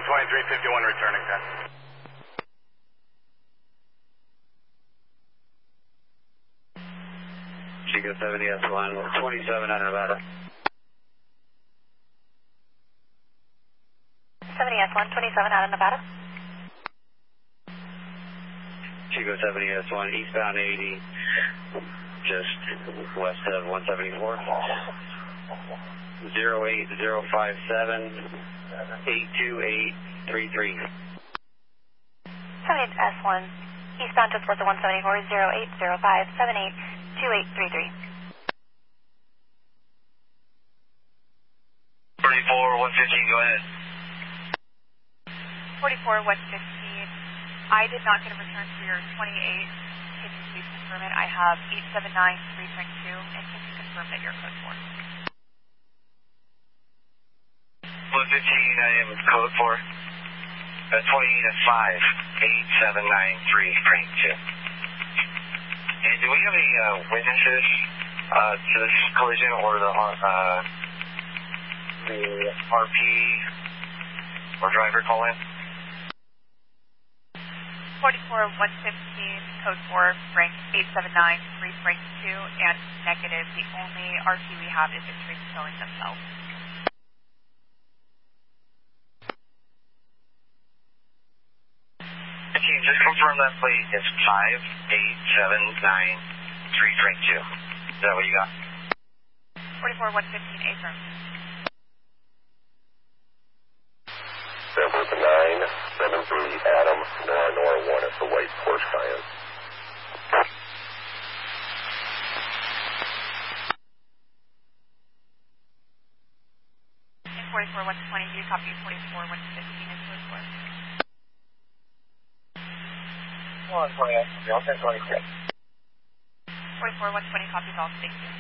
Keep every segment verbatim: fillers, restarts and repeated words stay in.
twenty-three fifty-one returning ten. Chico seventy S one, twenty-seven out of Nevada. seventy S one, twenty-seven out of Nevada. Chico seventy S one, eastbound eighty, just west of one seventy-four. zero eight zero five seven, eight two eight three three. seventy S one, eastbound just west of one seventy-four, zero eight zero five seven eight two eight three three. forty-four one fifteen, go ahead. forty-four one fifteen, I did not get a return for your twenty-eight. Can you please confirm it? I have eight seven nine three three two, and can you confirm that you're code four? one fifteen, I am code four. Uh, twenty-eight at five, eight seven nine three three two. And do we have any uh, witnesses uh, to this collision or the, uh, the R P or driver call in? forty-four one fifteen, code four, Frank eight seven nine three Frank two, and negative. The only R P we have is the trees killing themselves. Just confirm that plate is five eight seven nine three Frank two. Is that what you got? forty-four one fifteen, affirm. Sample to nine seven three Adam, Nora Nora one at the white Porsche Cayenne. And forty-four one twenty, do you copy forty-four one fifteen and code four? one twenty, I'll send twenty-six. forty-four one twenty, copies all, thank you.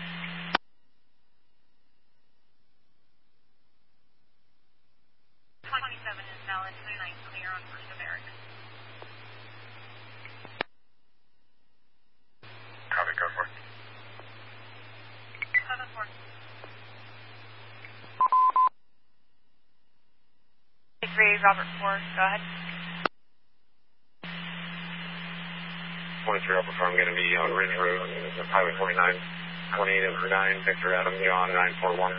twenty-seven is valid, twenty-nine clear on First American. Copy, go for it. seven four. three, Robert four, go ahead. twenty-three Upper Farm, going to be on Ridge Road, Highway forty-nine, twenty-eight over nine, Victor Adam, John nine four one.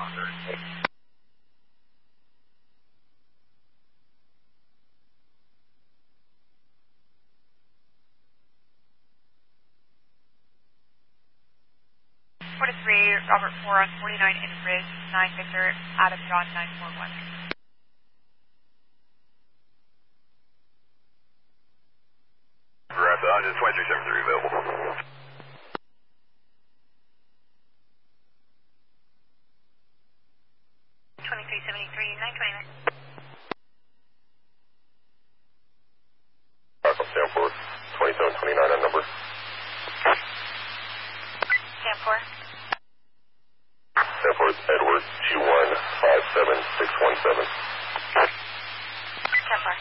forty-three, Robert four on forty-nine in Ridge, nine Victor, Adam John nine four one. Roger, Dodge, twenty-three seventy-three available. twenty-three seventy-three, nine twenty-nine. Stanford, twenty-seven twenty-nine on number. Stanford. Stanford, Edward, two one five seven six one seven. Stanford.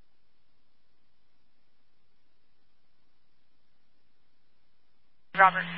Robert